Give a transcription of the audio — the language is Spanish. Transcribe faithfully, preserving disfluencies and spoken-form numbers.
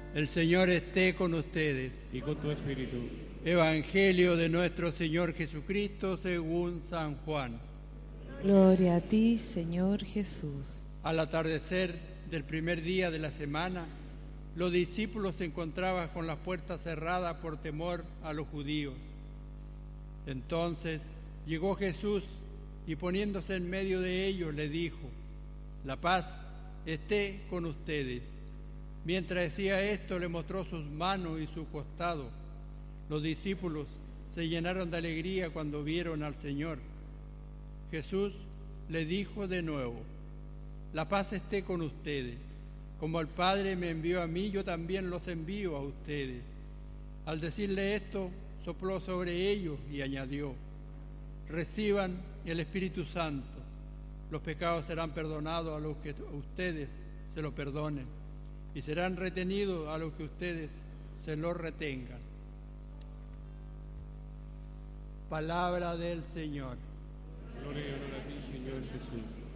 El Señor esté con ustedes. Y con tu espíritu. Evangelio de nuestro Señor Jesucristo según San Juan. Gloria a ti, Señor Jesús. Al atardecer del primer día de la semana, los discípulos se encontraban con las puertas cerradas por temor a los judíos. Entonces llegó Jesús y poniéndose en medio de ellos le dijo: la paz esté con ustedes. Mientras decía esto, le mostró sus manos y su costado. Los discípulos se llenaron de alegría cuando vieron al Señor. Jesús le dijo de nuevo: la paz esté con ustedes. Como el Padre me envió a mí, yo también los envío a ustedes. Al decirle esto, sopló sobre ellos y añadió: reciban el Espíritu Santo. Los pecados serán perdonados a los que ustedes se lo perdonen, y serán retenidos a los que ustedes se lo retengan. Palabra del Señor. Gloria y honor a ti, Señor Jesús.